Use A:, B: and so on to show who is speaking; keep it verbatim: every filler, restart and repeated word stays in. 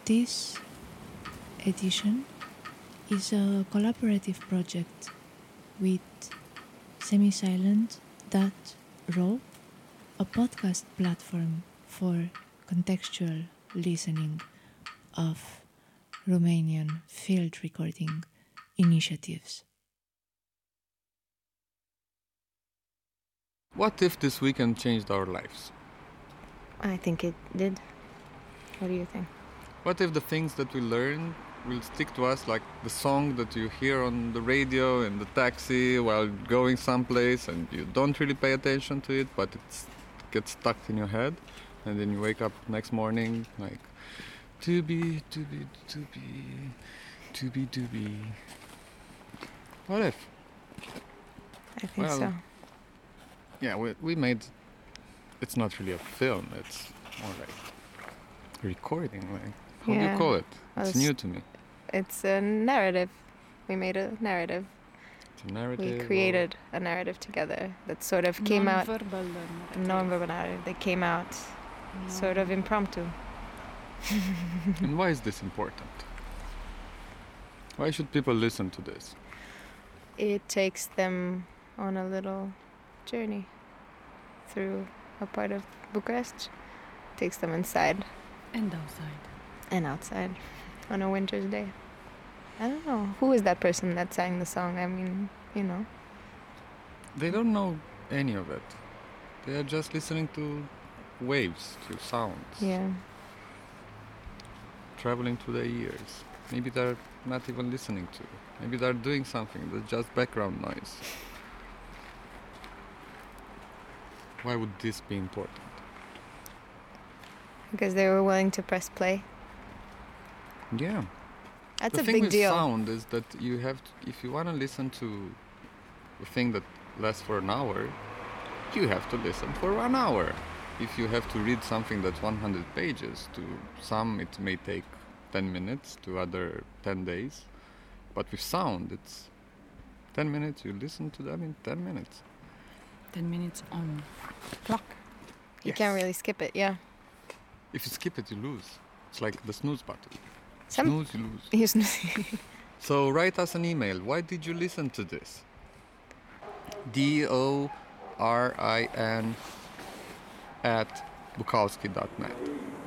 A: This edition is a collaborative project with Semisilent dot r o, a podcast platform for contextual listening of Romanian field recording initiatives.
B: What if this weekend changed our lives?
C: I think it did. What do you think?
B: What if the things that we learn will stick to us, like the song that you hear on the radio in the taxi while going someplace and you don't really pay attention to it, but it's, it gets stuck in your head, and then you wake up next morning like, to be, to be, to be, to be, to be. What if?
C: I think
B: Well,
C: so.
B: Yeah, we, we made, it's not really a film, it's more like a recording, like, how do
C: Yeah.
B: you call it?
C: Well,
B: It's
C: it's-
B: new to me.
C: It's a narrative. We made a narrative.
B: It's a narrative.
C: We
B: or-
C: created a narrative together that sort of came out,
D: Non-verbal narrative.
C: a non-verbal narrative that came out sort of impromptu.
B: And why is this important? Why should people listen to this?
C: It takes them on a little journey through a part of Bucharest. Takes them inside
D: And outside.
C: and outside on a winter's day. I don't know. Who is that person that sang the song? I mean, you know.
B: They don't know any of it. They are just listening to waves, to sounds,
C: Yeah.
B: traveling through their ears. Maybe they're not even listening to. Maybe they're doing something that's just background noise. Why would this be important?
C: Because they were willing to press play.
B: Yeah.
C: That's
B: the
C: a
B: thing
C: big
B: with
C: deal.
B: sound is that you have to, if you want to listen to a thing that lasts for an hour, you have to listen for one hour. If you have to read something that's one hundred pages, to some it may take ten minutes, to other ten days. But with sound, it's ten minutes, you listen to them in ten minutes.
D: Ten minutes on clock.
C: You
B: Yes.
C: can't really skip it, yeah.
B: If you skip it, you lose. It's like the snooze button.
C: Some
B: Snooze, you lose.
C: you snooze.
B: So write us an email. Why did you listen to this? D O R I N at bukowski dot net.